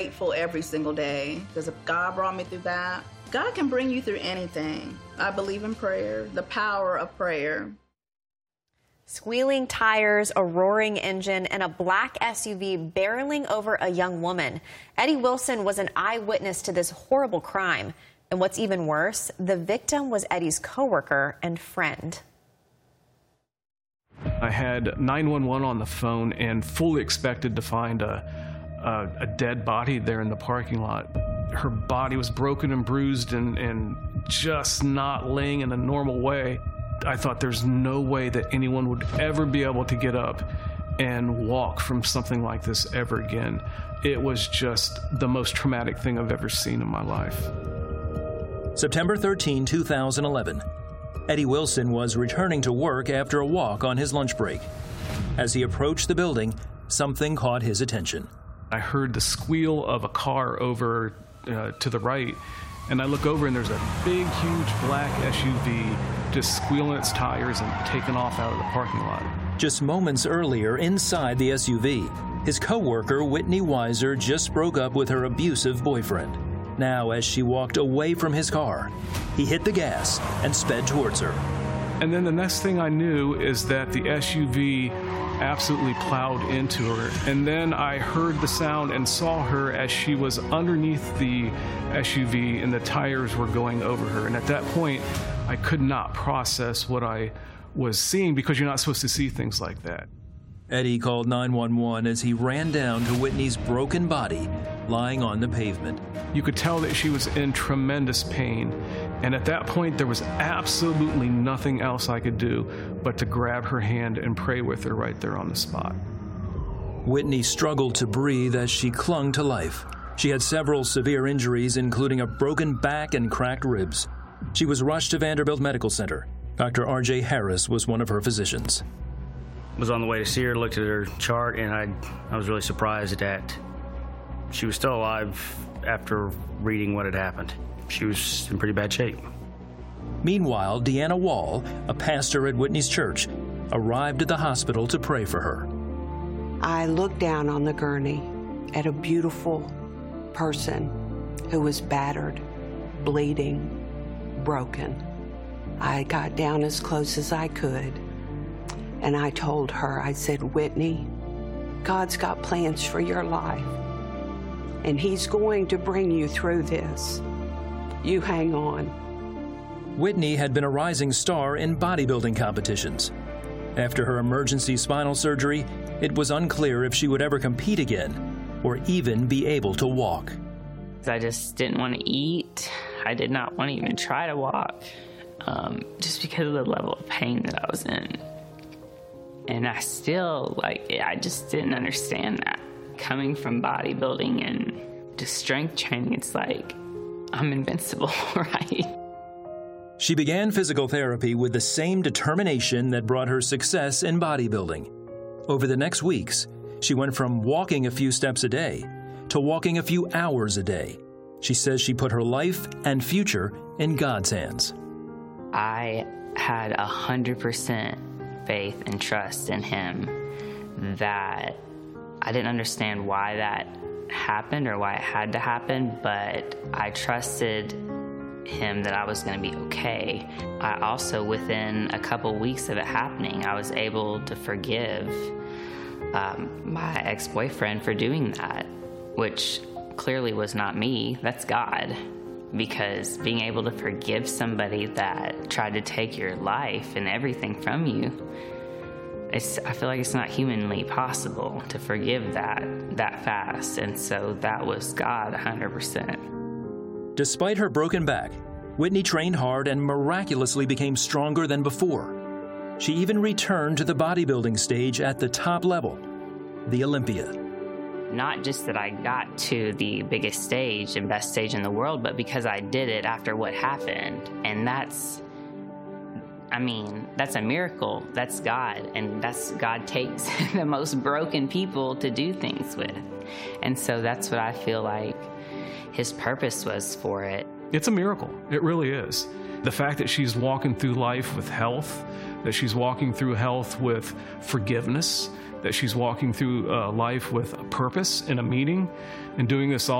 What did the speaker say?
Grateful every single day, because if God brought me through that, God can bring you through anything. I believe in prayer, the power of prayer. Squealing tires, a roaring engine, and a black SUV barreling over a young woman. Eddie Wilson was an eyewitness to this horrible crime. And what's even worse, the victim was Eddie's coworker and friend. I had 911 on the phone and fully expected to find a dead body there in the parking lot. Her body was broken and bruised and just not laying in a normal way. I thought there's no way that anyone would ever be able to get up and walk from something like this ever again. It was just the most traumatic thing I've ever seen in my life. September 13, 2011. Eddie Wilson was returning to work after a walk on his lunch break. As he approached the building, something caught his attention. I heard the squeal of a car over to the right, and I look over and there's a big, huge black SUV just squealing its tires and taking off out of the parking lot. Just moments earlier, inside the SUV, his coworker, Whitney Weiser, just broke up with her abusive boyfriend. Now, as she walked away from his car, he hit the gas and sped towards her. And then the next thing I knew is that the SUV absolutely plowed into her. And then I heard the sound and saw her as she was underneath the SUV and the tires were going over her. And at that point, I could not process what I was seeing, because you're not supposed to see things like that. Eddie called 911 as he ran down to Whitney's broken body lying on the pavement. You could tell that she was in tremendous pain. And at that point, there was absolutely nothing else I could do but to grab her hand and pray with her right there on the spot. Whitney struggled to breathe as she clung to life. She had several severe injuries, including a broken back and cracked ribs. She was rushed to Vanderbilt Medical Center. Dr. R.J. Harris was one of her physicians. Was on the way to see her, looked at her chart, and I was really surprised that she was still alive after reading what had happened. She was in pretty bad shape. Meanwhile, Deanna Wall, a pastor at Whitney's church, arrived at the hospital to pray for her. I looked down on the gurney at a beautiful person who was battered, bleeding, broken. I got down as close as I could, and I told her, I said, Whitney, God's got plans for your life, and He's going to bring you through this. You hang on. Whitney had been a rising star in bodybuilding competitions. After her emergency spinal surgery, it was unclear if she would ever compete again or even be able to walk. I just didn't want to eat. I did not want to even try to walk, just because of the level of pain that I was in. And I still, I just didn't understand that. Coming from bodybuilding and just strength training, it's like I'm invincible, right? She began physical therapy with the same determination that brought her success in bodybuilding. Over the next weeks, she went from walking a few steps a day to walking a few hours a day. She says she put her life and future in God's hands. I had 100% faith and trust in Him that I didn't understand why that happened or why it had to happen, but I trusted Him that I was going to be okay. I also, within a couple weeks of it happening, I was able to forgive my ex-boyfriend for doing that, which clearly was not me, that's God. Because being able to forgive somebody that tried to take your life and everything from you, I feel like it's not humanly possible to forgive that fast. And so that was God 100%. Despite her broken back, Whitney trained hard and miraculously became stronger than before. She even returned to the bodybuilding stage at the top level, the Olympia. Not just that I got to the biggest stage and best stage in the world, but because I did it after what happened. And that's a miracle. That's God. And God takes the most broken people to do things with. And so that's what I feel like His purpose was for it. It's a miracle. It really is. The fact that she's walking through life with health, that she's walking through health with forgiveness, that she's walking through life with a purpose and a meaning, and doing this all